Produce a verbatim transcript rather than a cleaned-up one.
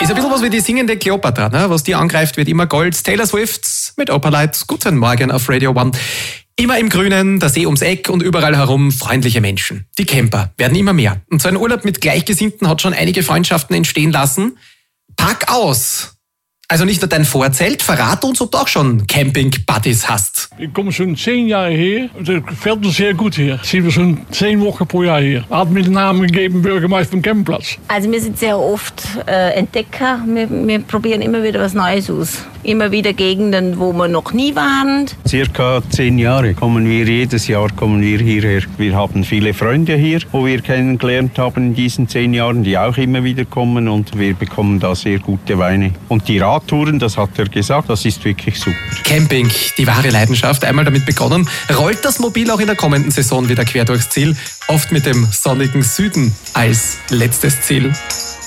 Ist ein bisschen was wie die singende Kleopatra, ne? Was die angreift, wird immer Gold. Taylor Swift mit Opalite. Guten Morgen auf Radio One. Immer im Grünen, der See ums Eck und überall herum freundliche Menschen. Die Camper werden immer mehr. Und so ein Urlaub mit Gleichgesinnten hat schon einige Freundschaften entstehen lassen. Pack aus! Also nicht nur dein Vorzelt, verrat uns, ob du auch schon Camping-Buddies hast. Ich komme schon zehn Jahre her und es gefällt mir sehr gut hier. Sind wir schon zehn Wochen pro Jahr hier. Hat mir den Namen gegeben, Bürgermeister vom Campingplatz. Also wir sind sehr oft äh, Entdecker. Wir, wir probieren immer wieder was Neues aus. Immer wieder Gegenden, wo wir noch nie waren. Circa zehn Jahre kommen wir, jedes Jahr kommen wir hierher. Wir haben viele Freunde hier, wo wir kennengelernt haben in diesen zehn Jahren, die auch immer wieder kommen und wir bekommen da sehr gute Weine. Und die Radtouren, das hat er gesagt, das ist wirklich super. Camping, die wahre Leidenschaft, einmal damit begonnen, rollt das Mobil auch in der kommenden Saison wieder quer durchs Ziel, oft mit dem sonnigen Süden als letztes Ziel.